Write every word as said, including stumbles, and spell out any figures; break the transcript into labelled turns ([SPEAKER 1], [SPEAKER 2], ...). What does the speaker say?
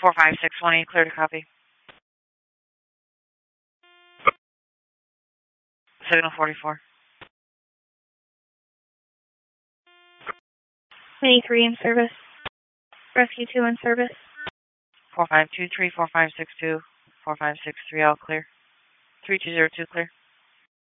[SPEAKER 1] four five six one eight, clear to copy. Signal forty-four.
[SPEAKER 2] twenty-three in service. Rescue two in service.
[SPEAKER 1] four five two three, four five six two, four five six three, all clear. three two zero two, clear.